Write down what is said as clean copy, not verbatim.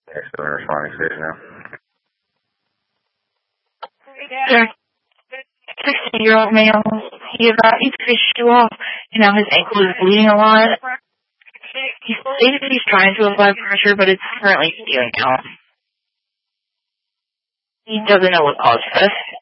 Yeah, still in responding station now. There, 16-year-old male. He visual. You know, his ankle is bleeding a lot. He stated he's trying to apply pressure, but it's currently spewing out. He doesn't know what caused this.